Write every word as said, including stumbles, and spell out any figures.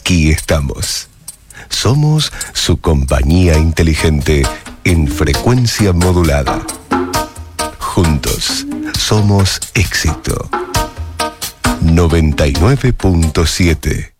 aquí estamos. Somos su compañía inteligente en frecuencia modulada. Juntos somos éxito. noventa y nueve punto siete